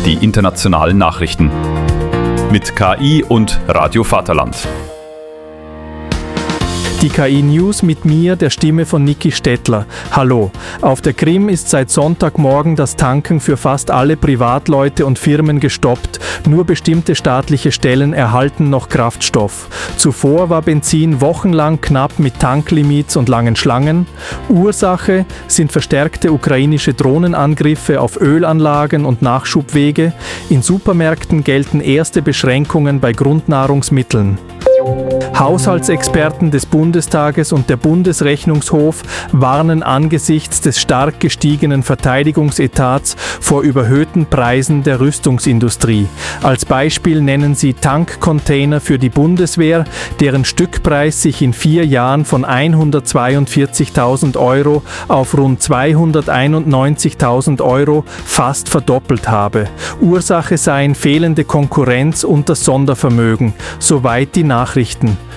die internationalen Nachrichten. Mit KI und Radio Vaterland. Die KI-News mit mir, der Stimme von Niki Stettler. Hallo. Auf der Krim ist seit Sonntagmorgen das Tanken für fast alle Privatleute und Firmen gestoppt. Nur bestimmte staatliche Stellen erhalten noch Kraftstoff. Zuvor war Benzin wochenlang knapp mit Tanklimits und langen Schlangen. Ursache sind verstärkte ukrainische Drohnenangriffe auf Ölanlagen und Nachschubwege. In Supermärkten gelten erste Beschränkungen bei Grundnahrungsmitteln. Haushaltsexperten des Bundestages und der Bundesrechnungshof warnen angesichts des stark gestiegenen Verteidigungsetats vor überhöhten Preisen der Rüstungsindustrie. Als Beispiel nennen sie Tankcontainer für die Bundeswehr, deren Stückpreis sich in 4 Jahren von 142.000 Euro auf rund 291.000 Euro fast verdoppelt habe. Ursache seien fehlende Konkurrenz und das Sondervermögen. Soweit die Nachrichten.